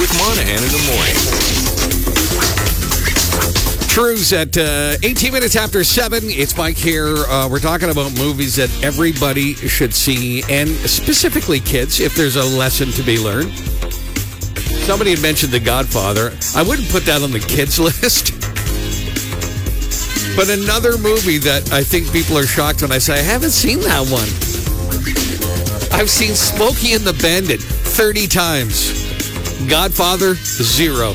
Mike Monahan in the morning. Trues at 18 minutes after 7. It's Mike here. We're talking about movies that everybody should see, and specifically kids, if there's a lesson to be learned. Somebody had mentioned The Godfather. I wouldn't put that on the kids list. But another movie that I think people are shocked when I say, I haven't seen that one. I've seen Smokey and the Bandit 30 times. Godfather, 0.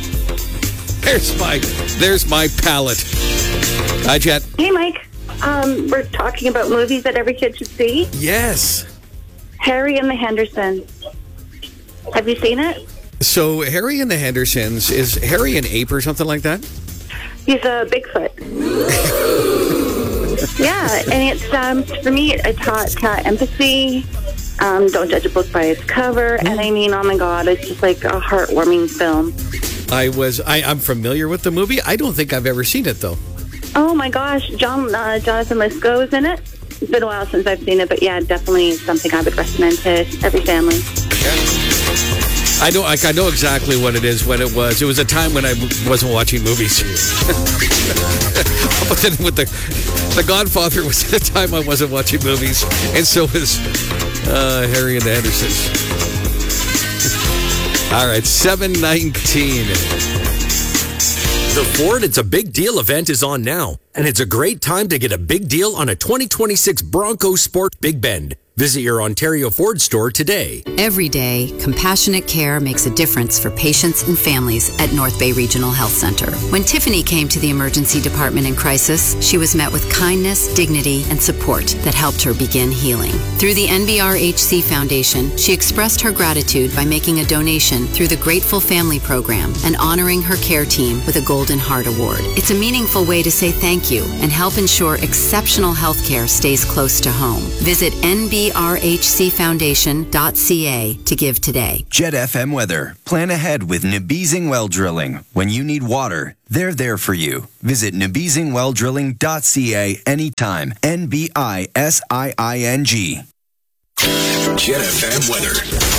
There's my palette. Hi, Jet. Hey, Mike. We're talking about movies that every kid should see. Yes. Harry and the Hendersons. Have you seen it? So, Harry and the Hendersons, is Harry an ape or something like that? He's a Bigfoot. Yeah, and it's, for me, it taught empathy. Don't judge a book by its cover. And I mean, oh my God, it's just like a heartwarming film. I'm familiar with the movie. I don't think I've ever seen it, though. Oh my gosh, Jonathan Lithgow is in it. It's been a while since I've seen it, but yeah, definitely something I would recommend to every family. Yeah. I know exactly what it is when it was. It was a time when I wasn't watching movies. But then with the Godfather was at a time I wasn't watching movies, and so was Harry and the Hendersons. All right, 7:19. The Ford It's a Big Deal event is on now, and it's a great time to get a big deal on a 2026 Bronco Sport Big Bend. Visit your Ontario Ford store today. Every day, compassionate care makes a difference for patients and families at North Bay Regional Health Center. When Tiffany came to the emergency department in crisis, she was met with kindness, dignity, and support that helped her begin healing. Through the NBRHC Foundation, she expressed her gratitude by making a donation through the Grateful Family Program and honoring her care team with a Golden Heart Award. It's a meaningful way to say thank you and help ensure exceptional health care stays close to home. Visit nbrhcfoundation.ca to give today. Jet FM weather. Plan ahead with Nabizing Well Drilling. When you need water, they're there for you. Visit nabizingwelldrilling.ca anytime. NBISIING. Jet FM weather.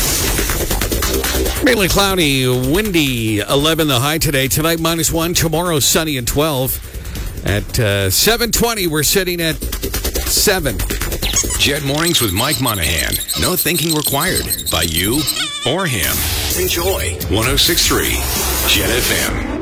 Mainly cloudy, windy, 11 the high today. Tonight, -1. Tomorrow, sunny and 12. At 7:20, we're sitting at 7. Jet Mornings with Mike Monahan. No thinking required by you or him. Enjoy 106.3 Jet FM.